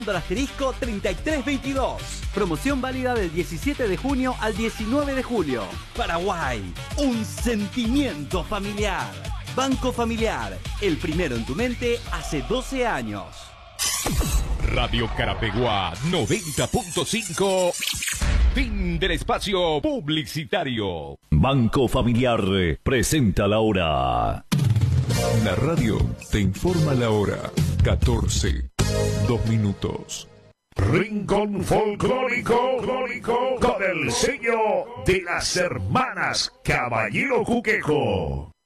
Asterisco 3322. Promoción válida del 17 de junio al 19 de julio. Paraguay, un sentimiento familiar. Banco Familiar, el primero en tu mente hace 12 años. Radio Carapeguá 90.5. Fin del espacio publicitario. Banco Familiar presenta la hora. La radio te informa la hora. 14:02. Rincón folclórico con el sello de las hermanas Caballero Cuquejo.